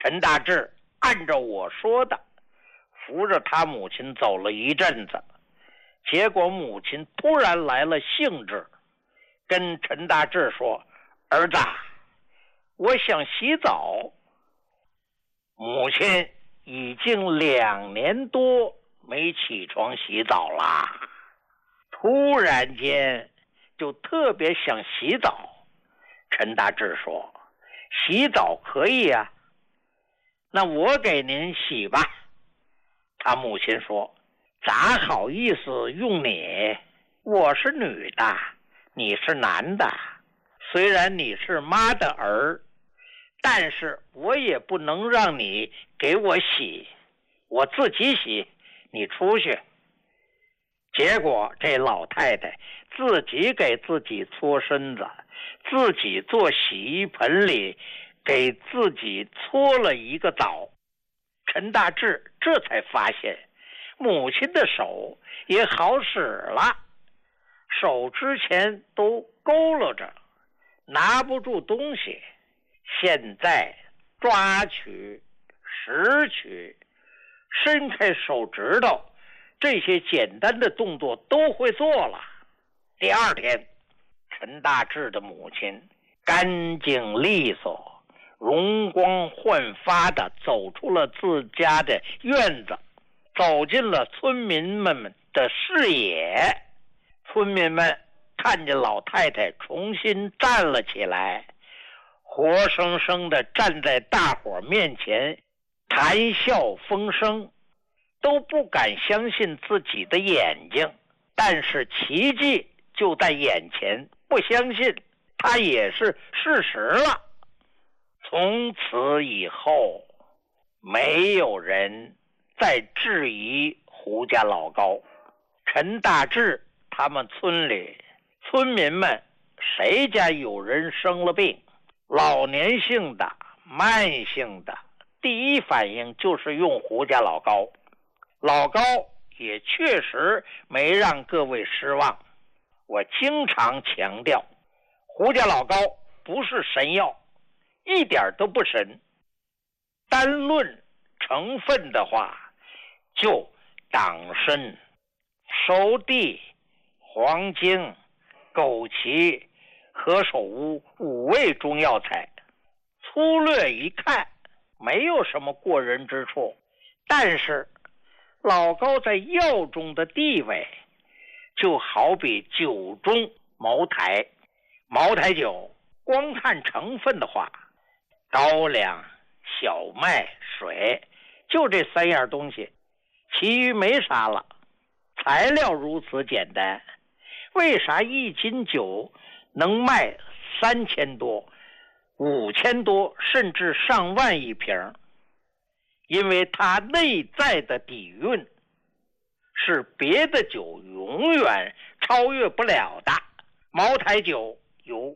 陈大志按照我说的，扶着他母亲走了一阵子，结果母亲突然来了兴致，跟陈大志说：“儿子，我想洗澡。”母亲已经2年多没起床洗澡啦，突然间就特别想洗澡。陈大志说：“洗澡可以啊，那我给您洗吧。”他母亲说：“咋好意思用你？我是女的，你是男的，虽然你是妈的儿，但是我也不能让你给我洗，我自己洗，你出去。”结果这老太太自己给自己搓身子，自己坐洗衣盆里给自己搓了一个澡。陈大志这才发现母亲的手也好使了，手之前都佝偻着，拿不住东西，现在抓取、拾取、伸开手指头，这些简单的动作都会做了。第二天，陈大志的母亲干净利索、容光焕发地走出了自家的院子，走进了村民们的视野。村民们看见老太太重新站了起来，活生生地站在大伙面前，谈笑风生，都不敢相信自己的眼睛。但是奇迹就在眼前，不相信它也是事实了。从此以后，没有人再质疑胡家老高。陈大志他们村里村民们谁家有人生了病，老年性的、慢性的，第一反应就是用胡家老高。老高也确实没让各位失望。我经常强调，胡家老高不是神药，一点都不神。单论成分的话，就党参、熟地、黄精、枸杞、何首乌5味中药材，粗略一看没有什么过人之处，但是老高在药中的地位就好比酒中茅台。茅台酒光看成分的话，高粱、小麦、水，就这3样东西，其余没啥了。材料如此简单，为啥1斤酒能卖3000多、5000多，甚至上万一瓶？因为它内在的底蕴是别的酒永远超越不了的。茅台酒有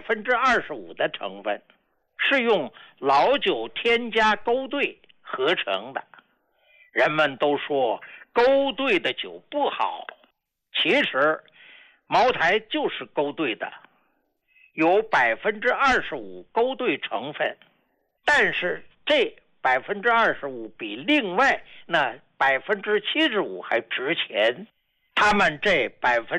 25%的成分，是用老酒添加勾兑合成的。人们都说勾兑的酒不好，其实茅台就是勾兑的，有25%勾兑成分，但是这25%比另外那75%还值钱。他们这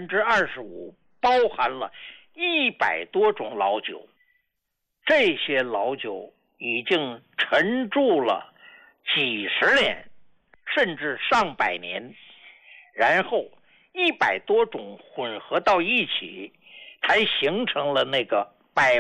25%包含了100多种老酒，这些老酒已经陈筑了几十年，甚至上百年，然后100多种混合到一起，才形成了那个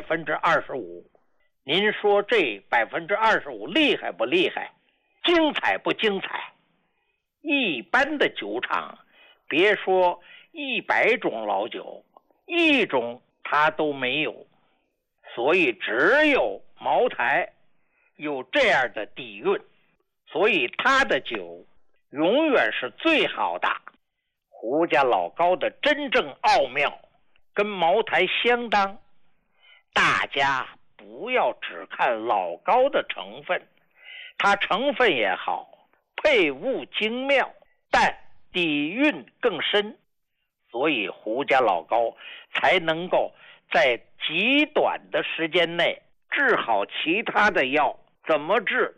25%。您说这25%厉害不厉害？精彩不精彩？一般的酒厂，别说100种老酒，1种它都没有。所以只有茅台有这样的底蕴，所以它的酒永远是最好的。胡家老高的真正奥妙跟茅台相当，大家不要只看老高的成分，它成分也好，配物精妙，但底蕴更深，所以胡家老高才能够在极短的时间内治好其他的药， 怎么治